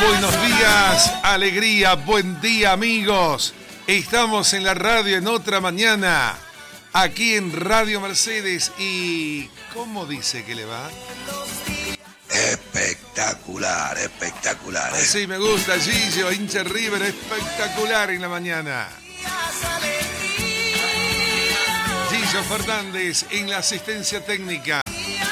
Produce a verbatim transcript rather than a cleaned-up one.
Buenos días, alegría, buen día amigos. Estamos en la radio en otra mañana, aquí en Radio Mercedes y... ¿cómo dice que le va? Espectacular, espectacular. Así eh. me gusta, Gillo, hincha River, espectacular en la mañana. Gillo Fernández en la asistencia técnica.